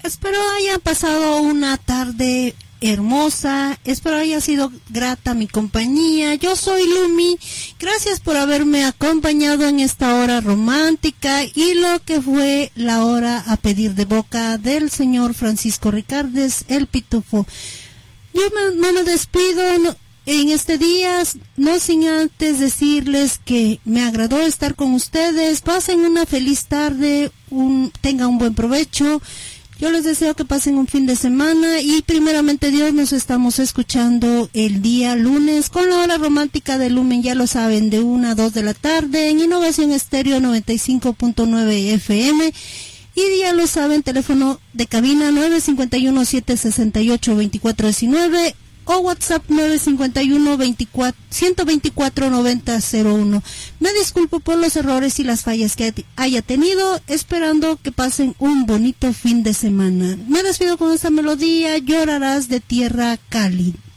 Espero hayan pasado una tarde hermosa, espero haya sido grata mi compañía. Yo soy Lumi, gracias por haberme acompañado en esta hora romántica y lo que fue la hora a pedir de boca del señor Francisco Ricardes, el Pitufo. Yo me despido en este día, no sin antes decirles que me agradó estar con ustedes. Pasen una feliz tarde, tengan un buen provecho. Yo les deseo que pasen un fin de semana y primeramente Dios, nos estamos escuchando el día lunes con la hora romántica de Lumen, ya lo saben, de 1 a 2 de la tarde en Innovación Estéreo 95.9 FM. Y ya lo saben, teléfono de cabina 951-768-2419 o WhatsApp 951-124-9001. Me disculpo por los errores y las fallas que haya tenido, esperando que pasen un bonito fin de semana. Me despido con esta melodía, Llorarás de Tierra Cálida.